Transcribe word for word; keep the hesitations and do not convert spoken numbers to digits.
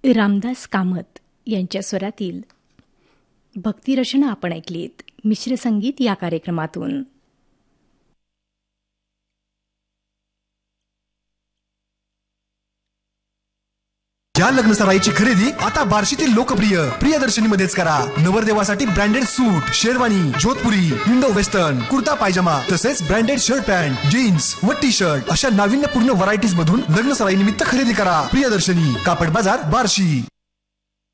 रामदास कामत यांच्या स्वरातील भक्तिरचना आपण ऐकलीत. मिश्र संगीत या कार्यक्रमातून. या लग्न सराईची खरेदी आता बार्शीतील लोकप्रिय प्रियदर्शनी मध्येच करा. नवरदेवासाठी ब्रँडेड सूट, शेरवानी, जोधपुरी, इंडो वेस्टर्न, कुर्ता पायजमा तसेच ब्रँडेड शर्ट पॅन्ट, जीन्स व टी शर्ट अशा नाविन्यपूर्ण व्हरायटीज मधून लग्न सराई निमित्त खरेदी करा. प्रियदर्शनी, कापड बाजार, बार्शी.